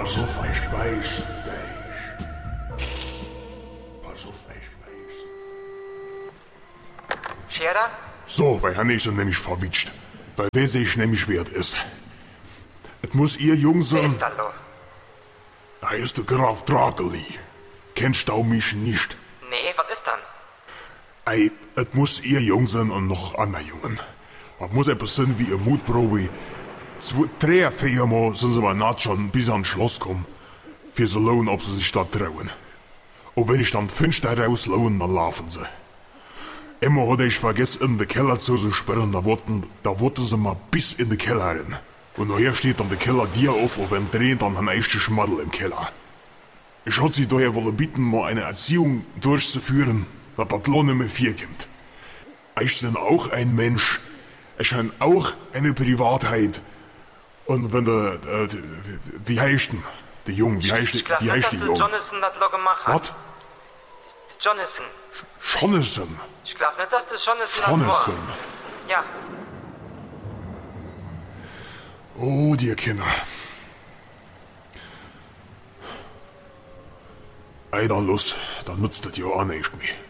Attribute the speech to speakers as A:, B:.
A: Pass auf, ich beiß dich. Pass auf, ich beiß.
B: Scherer?
A: So, weil Hanne ist er nämlich verwitscht. Weil weiß ich nämlich, wer es ist. Es muss ihr Jung
B: Wer
A: sein.
B: ist da lo?
A: Da ist der Graf Drakeli. Kennst du mich nicht?
B: Nee, was ist dann?
A: Ei, es muss ihr Jung sein und noch andere Jungen. Es muss etwas sein wie eine Mutprobe. 3, 4 Mal sind sie mal naht schon bis ans Schloss kommen. Für sie lohnen, ob sie sich da trauen. Und wenn ich dann 5 da rauslohne, dann laufen sie. Immer hatte ich vergessen, in den Keller zu sperren, da wollten sie mal bis in den Keller rein. Und nachher steht dann der Keller dir auf und wenn drehen dann ein echter Schmaddel im Keller. Ich hatte sie daher wollen bitten, mal eine Erziehung durchzuführen, dass das Lohn nicht mehr 4 kommt. Ich bin auch ein Mensch. Ich habe auch eine Privatheit. Und wenn wie heißt denn? Der Jung, wie heißt
B: Ich glaub
A: der
B: nicht, dass
A: Jung?
B: Jonathan das lo gemacht hat.
A: Was?
B: Jonathan.
A: Jonathan.
B: Ich glaub nicht, dass das Jonathan das
A: Jonathan.
B: war. Ja.
A: Oh, die Kinder. Eider los, dann nutzt das ja auch nicht mehr.